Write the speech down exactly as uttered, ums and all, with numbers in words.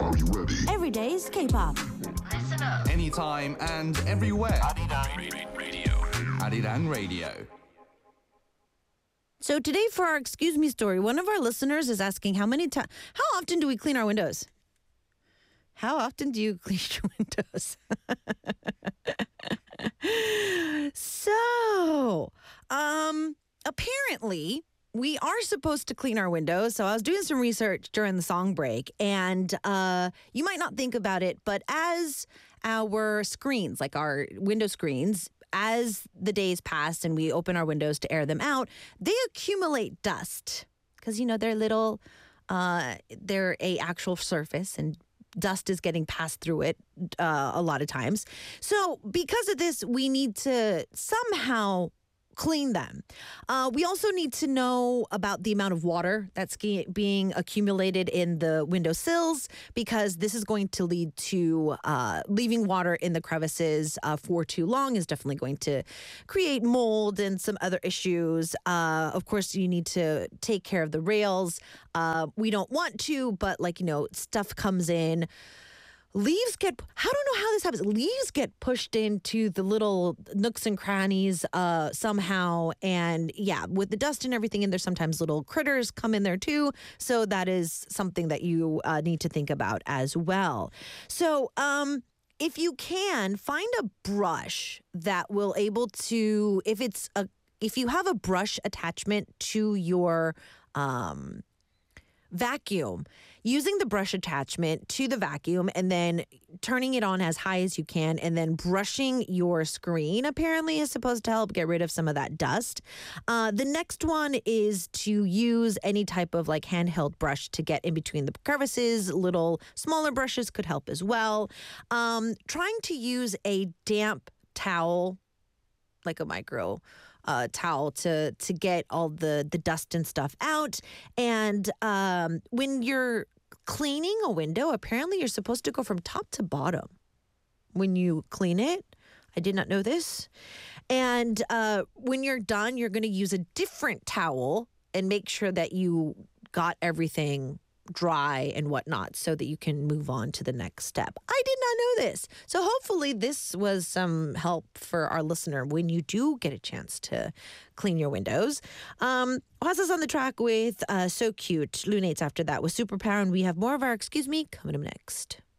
Are you ready? Every day's K-pop. Listen up. Anytime and everywhere. Adidas Radio. Adidan Radio. So today for our Excuse Me story, one of our listeners is asking how many times, how often do we clean our windows? How often do you clean your windows? so, um, apparently we are supposed to clean our windows. So I was doing some research during the song break, and uh, you might not think about it, but as our screens, like our window screens, as the days pass and we open our windows to air them out, they accumulate dust because, you know, they're little, uh, they're a actual surface, and dust is getting passed through it uh, a lot of times. So because of this, we need to somehow clean them. Uh, we also need to know about the amount of water that's ge- being accumulated in the windowsills, because this is going to lead to uh, leaving water in the crevices uh, for too long is definitely going to create mold and some other issues. Uh, of course, you need to take care of the rails. Uh, we don't want to, but like, you know, stuff comes in. Leaves get, I don't know how this happens. Leaves get pushed into the little nooks and crannies uh, somehow. And yeah, with the dust and everything in there, sometimes little critters come in there too. So that is something that you uh, need to think about as well. So um, if you can, find a brush that will able to, if it's a, if you have a brush attachment to your um vacuum, using the brush attachment to the vacuum and then turning it on as high as you can and then brushing your screen apparently is supposed to help get rid of some of that dust. Uh, the next one is to use any type of like handheld brush to get in between the crevices. Little smaller brushes could help as well. Um, trying to use a damp towel, like a micro uh, towel to to get all the, the dust and stuff out. And um, when you're cleaning a window, apparently you're supposed to go from top to bottom when you clean it. I did not know this. And uh, when you're done, you're going to use a different towel and make sure that you got everything dry and whatnot so that you can move on to the next step. I did not know this. So hopefully this was some help for our listener when you do get a chance to clean your windows. Um, Oasis on the track with uh, So Cute. Lunates after that with Superpower, and we have more of our Excuse Me coming up next.